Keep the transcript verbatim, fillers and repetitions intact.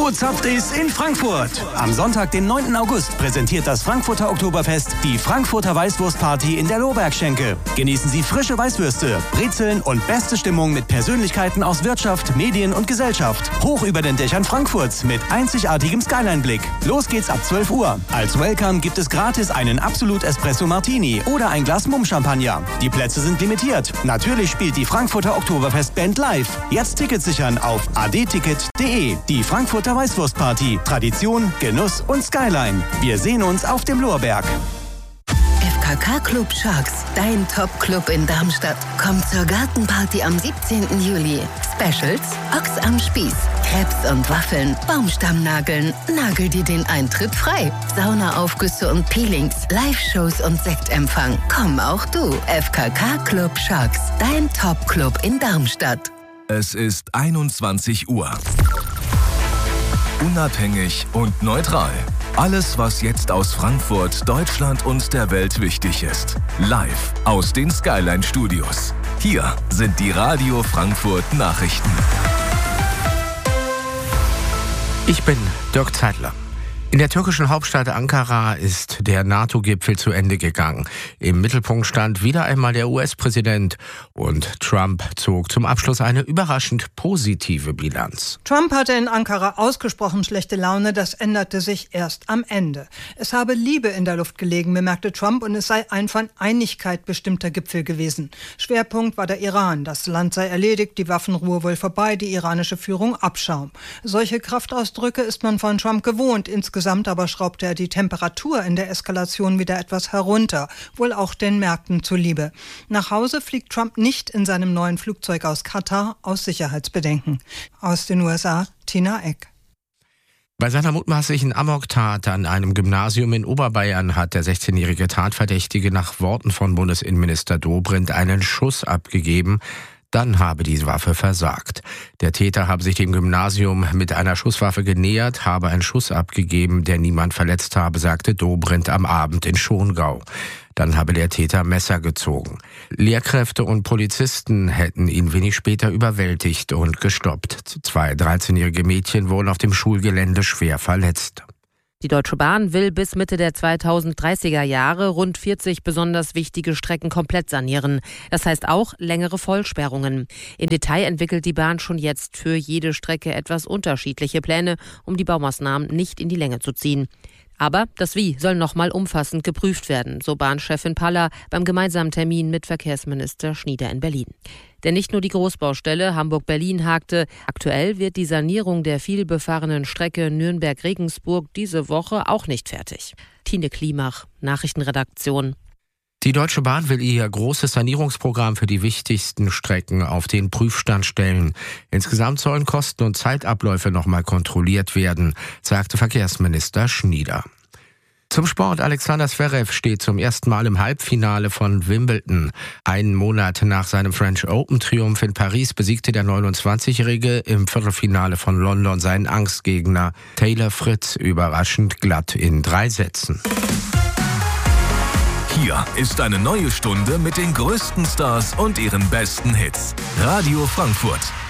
Wo zapft es in Frankfurt? Am Sonntag, den neunten August, präsentiert das Frankfurter Oktoberfest die Frankfurter Weißwurstparty in der Lohbergschenke. Genießen Sie frische Weißwürste, Brezeln und beste Stimmung mit Persönlichkeiten aus Wirtschaft, Medien und Gesellschaft. Hoch über den Dächern Frankfurts mit einzigartigem Skyline-Blick. Los geht's ab zwölf Uhr. Als Welcome gibt es gratis einen Absolut Espresso Martini oder ein Glas Mumm-Champagner. Die Plätze sind limitiert. Natürlich spielt die Frankfurter Oktoberfest-Band live. Jetzt Tickets sichern auf a d ticket punkt d e. Die Frankfurter Weißwurstparty. Tradition, Genuss und Skyline. Wir sehen uns auf dem Lohberg. F K K Club Sharks, dein Top-Club in Darmstadt, kommt zur Gartenparty am siebzehnten Juli. Specials: Ochs am Spieß, Crepes und Waffeln, Baumstammnageln, nagel dir den Eintritt frei. Saunaaufgüsse und Peelings, Live-Shows und Sektempfang. Komm auch du, F K K Club Sharks, dein Top-Club in Darmstadt. Es ist einundzwanzig Uhr. Unabhängig und neutral. Alles, was jetzt aus Frankfurt, Deutschland und der Welt wichtig ist. Live aus den Skyline Studios. Hier sind die Radio Frankfurt Nachrichten. Ich bin Dirk Zeitler. In der türkischen Hauptstadt Ankara ist der NATO-Gipfel zu Ende gegangen. Im Mittelpunkt stand wieder einmal der U S-Präsident und Trump zog zum Abschluss eine überraschend positive Bilanz. Trump hatte in Ankara ausgesprochen schlechte Laune, das änderte sich erst am Ende. Es habe Liebe in der Luft gelegen, bemerkte Trump, und es sei ein von Einigkeit bestimmter Gipfel gewesen. Schwerpunkt war der Iran. Das Land sei erledigt, die Waffenruhe wohl vorbei, die iranische Führung Abschaum. Solche Kraftausdrücke ist man von Trump gewohnt. Insgesamt aber schraubte er die Temperatur in der Eskalation wieder etwas herunter, wohl auch den Märkten zuliebe. Nach Hause fliegt Trump nicht in seinem neuen Flugzeug aus Katar aus Sicherheitsbedenken. Aus den U S A, Tina Eck. Bei seiner mutmaßlichen Amoktat an einem Gymnasium in Oberbayern hat der sechzehnjährige Tatverdächtige nach Worten von Bundesinnenminister Dobrindt einen Schuss abgegeben. Dann habe die Waffe versagt. Der Täter habe sich dem Gymnasium mit einer Schusswaffe genähert, habe einen Schuss abgegeben, der niemand verletzt habe, sagte Dobrindt am Abend in Schongau. Dann habe der Täter Messer gezogen. Lehrkräfte und Polizisten hätten ihn wenig später überwältigt und gestoppt. Zwei dreizehnjährige Mädchen wurden auf dem Schulgelände schwer verletzt. Die Deutsche Bahn will bis Mitte der zweitausenddreißiger Jahre rund vierzig besonders wichtige Strecken komplett sanieren. Das heißt auch längere Vollsperrungen. Im Detail entwickelt die Bahn schon jetzt für jede Strecke etwas unterschiedliche Pläne, um die Baumaßnahmen nicht in die Länge zu ziehen. Aber das Wie soll nochmal umfassend geprüft werden, so Bahnchefin Paller beim gemeinsamen Termin mit Verkehrsminister Schnieder in Berlin. Denn nicht nur die Großbaustelle Hamburg-Berlin hakte. Aktuell wird die Sanierung der vielbefahrenen Strecke Nürnberg-Regensburg diese Woche auch nicht fertig. Tine Klimach, Nachrichtenredaktion. Die Deutsche Bahn will ihr großes Sanierungsprogramm für die wichtigsten Strecken auf den Prüfstand stellen. Insgesamt sollen Kosten und Zeitabläufe nochmal kontrolliert werden, sagte Verkehrsminister Schnieder. Zum Sport: Alexander Zverev steht zum ersten Mal im Halbfinale von Wimbledon. Einen Monat nach seinem French Open-Triumph in Paris besiegte der neunundzwanzigjährige im Viertelfinale von London seinen Angstgegner Taylor Fritz überraschend glatt in drei Sätzen. Hier ist eine neue Stunde mit den größten Stars und ihren besten Hits. Radio Frankfurt.